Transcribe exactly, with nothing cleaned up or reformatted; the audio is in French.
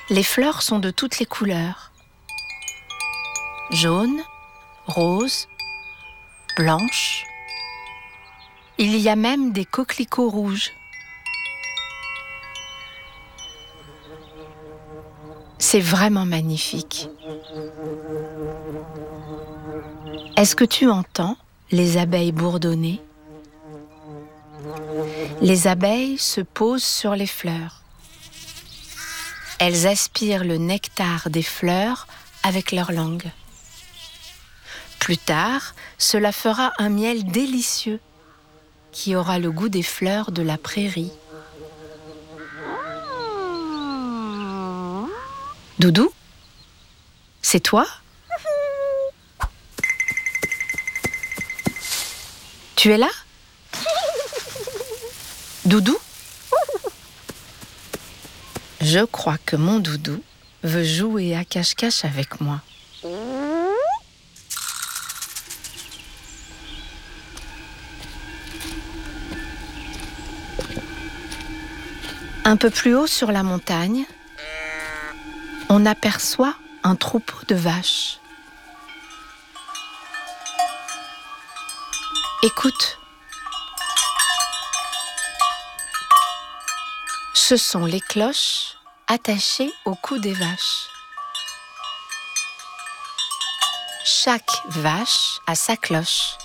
Les fleurs sont de toutes les couleurs. Jaune, rose, blanche. Il y a même des coquelicots rouges. C'est vraiment magnifique. Est-ce que tu entends les abeilles bourdonner? Les abeilles se posent sur les fleurs. Elles aspirent le nectar des fleurs avec leur langue. Plus tard, cela fera un miel délicieux qui aura le goût des fleurs de la prairie. Doudou, c'est toi? Tu es là? Doudou? Je crois que mon doudou veut jouer à cache-cache avec moi. Un peu plus haut sur la montagne, on aperçoit un troupeau de vaches. Écoute. Ce sont les cloches attachées au cou des vaches. Chaque vache a sa cloche.